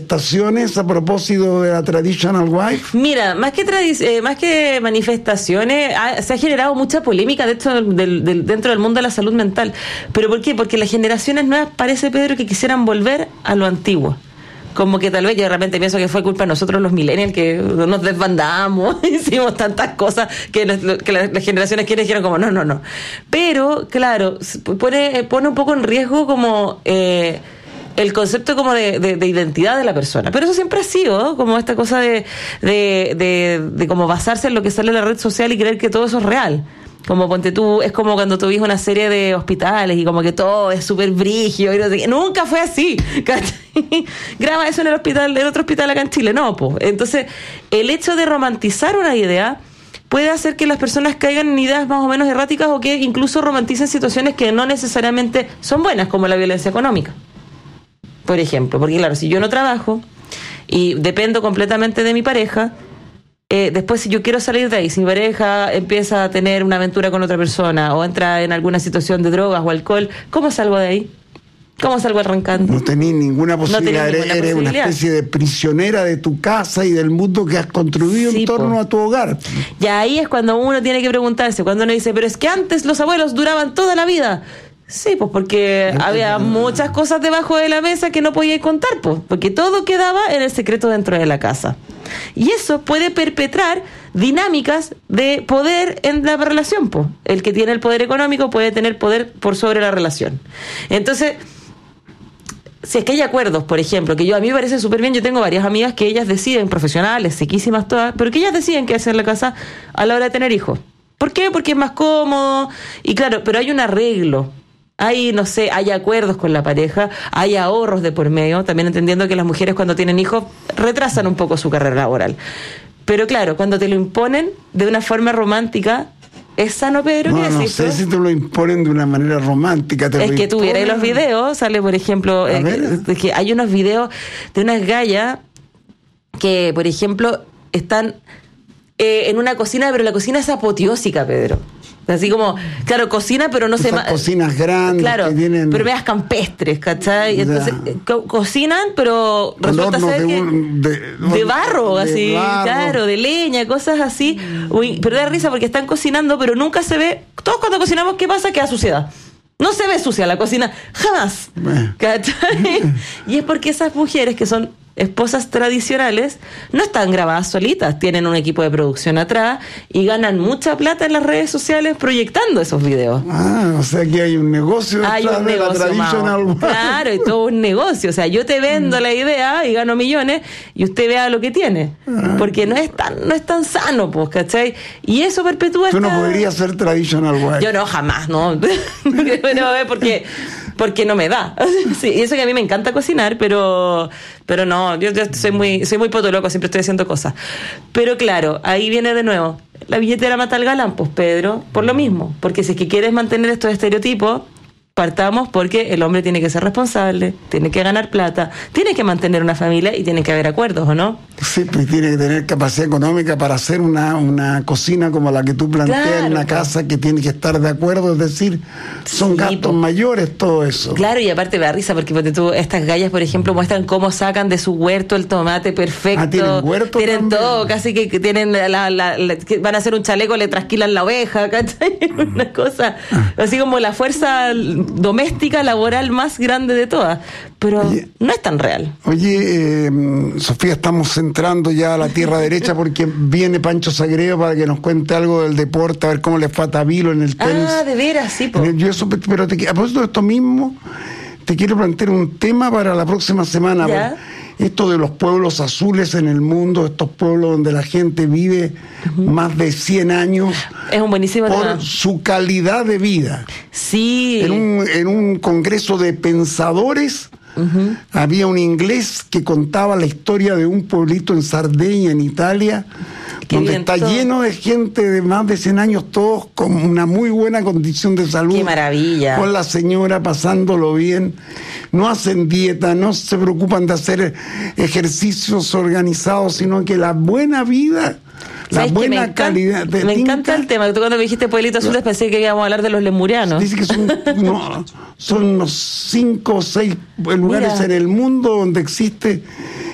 manifestaciones a propósito de la traditional wife? Mira, más que manifestaciones, se ha generado mucha polémica dentro del mundo de la salud mental. ¿Pero por qué? Porque las generaciones nuevas parece, Pedro, que quisieran volver a lo antiguo. Como que tal vez yo de repente pienso que fue culpa de nosotros los millennials, que nos desbandamos, hicimos tantas cosas que las generaciones que dijeron como no. Pero, claro, pone un poco en riesgo como el concepto como de identidad de la persona. Pero eso siempre ha sido, ¿no? Como esta cosa de como basarse en lo que sale en la red social y creer que todo eso es real. Como ponte tú, es como cuando tú ves una serie de hospitales y como que todo es súper brígido y no sé qué. Nunca fue así, ¿cachai? Graba eso en el otro hospital acá en Chile, no, pues. Entonces, el hecho de romantizar una idea puede hacer que las personas caigan en ideas más o menos erráticas o que incluso romanticen situaciones que no necesariamente son buenas, como la violencia económica, por ejemplo. Porque claro, si yo no trabajo y dependo completamente de mi pareja, después si yo quiero salir de ahí, si mi pareja empieza a tener una aventura con otra persona o entra en alguna situación de drogas o alcohol, ¿cómo salgo de ahí? ¿Cómo salgo arrancando? No tenés ninguna posibilidad, eres una especie de prisionera de tu casa y del mundo que has construido en torno a tu hogar. Y ahí es cuando uno tiene que preguntarse, cuando uno dice, pero es que antes los abuelos duraban toda la vida. Sí, pues porque había muchas cosas debajo de la mesa que no podía contar, pues, porque todo quedaba en el secreto dentro de la casa. Y eso puede perpetrar dinámicas de poder en la relación, pues. El que tiene el poder económico puede tener poder por sobre la relación. Entonces, si es que hay acuerdos, por ejemplo, que a mí me parece súper bien, yo tengo varias amigas que ellas deciden, profesionales, sequísimas todas, pero que ellas deciden qué hacer en la casa a la hora de tener hijos. ¿Por qué? Porque es más cómodo. Y claro, pero hay un arreglo. Hay acuerdos con la pareja, hay ahorros de por medio, también entendiendo que las mujeres cuando tienen hijos retrasan un poco su carrera laboral. Pero claro, cuando te lo imponen de una forma romántica, ¿es sano, Pedro? No sé si te lo imponen de una manera romántica. Es que tú vieras los videos, sale por ejemplo, que hay unos videos de unas gallas que, por ejemplo, están en una cocina, pero la cocina es apoteósica, Pedro. Así como, claro, cocina, pero no se... cocinas grandes, claro, que tienen... pero veas campestres, ¿cachai? Entonces, cocinan, pero resulta ser de barro, así, barro. Claro, de leña, cosas así. Uy, pero da risa porque están cocinando, pero nunca se ve... Todos cuando cocinamos, ¿qué pasa? Queda suciedad. No se ve sucia la cocina, jamás. ¿Cachai? Y es porque esas mujeres que son esposas tradicionales no están grabadas solitas, tienen un equipo de producción atrás y ganan mucha plata en las redes sociales proyectando esos videos. O sea que hay un negocio detrás de la traditional. Claro, y todo un negocio. O sea, yo te vendo la idea y gano millones y usted vea lo que tiene. Porque no es tan sano, pues, ¿cachai? Y eso perpetúa. Tú no podrías ser traditional wife. Yo no, jamás, no. Porque no me da. Sí, y eso que a mí me encanta cocinar, pero no, yo soy muy potoloco, siempre estoy haciendo cosas. Pero claro, ahí viene de nuevo, la billetera mata al galán, pues, Pedro, por lo mismo. Porque si es que quieres mantener estos estereotipos, partamos porque el hombre tiene que ser responsable, tiene que ganar plata, tiene que mantener una familia y tiene que haber acuerdos, ¿o no? Sí, pues tiene que tener capacidad económica para hacer una cocina como la que tú planteas en una casa, que tiene que estar de acuerdo, es decir, son gastos mayores, todo eso. Claro, y aparte me da risa porque tú, estas gallas, por ejemplo, muestran cómo sacan de su huerto el tomate perfecto. ¿Tienen huerto? Tienen también? todo, casi que tienen que van a hacer un chaleco, le trasquilan la oveja, ¿cachai? Una cosa, así como la fuerza doméstica, laboral más grande de todas, pero no es tan real. Oye, Sofía, estamos entrando ya a la tierra derecha porque viene Pancho Sagredo para que nos cuente algo del deporte, a ver cómo le fue a Tabilo en el tenis. De veras, sí, po. Pero a propósito de esto mismo, te quiero plantear un tema para la próxima semana. ¿Ya? Esto de los pueblos azules en el mundo, estos pueblos donde la gente vive más de 100 años. Es un buenísimo tema. Por su calidad de vida. Sí. En un congreso de pensadores, había un inglés que contaba la historia de un pueblito en Sardeña, en Italia, donde está lleno de gente de más de 100 años, todos con una muy buena condición de salud. ¡Qué maravilla! Con la señora pasándolo bien. No hacen dieta, no se preocupan de hacer ejercicios organizados, sino que la buena vida, la buena calidad. Me encanta el tema. Tú cuando me dijiste pueblito azul pensé que íbamos a hablar de los lemurianos. Dice que son unos 5 o 6 lugares en el mundo donde existe